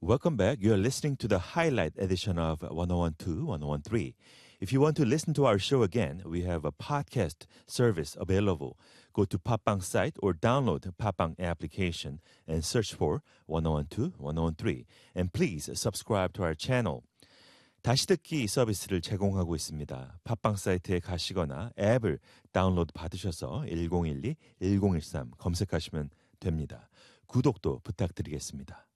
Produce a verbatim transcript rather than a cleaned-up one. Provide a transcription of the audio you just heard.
Welcome back. You're listening to the highlight edition of ten twelve, ten thirteen. If you want to listen to our show again, we have a podcast service available. Go to 팟빵 site or download the 팟빵 application and search for ten twelve, ten thirteen. And please subscribe to our channel. 다시 듣기 서비스를 제공하고 있습니다. 팟빵 사이트에 가시거나 앱을 다운로드 받으셔서 일공일이 일공일삼 검색하시면 됩니다. 구독도 부탁드리겠습니다.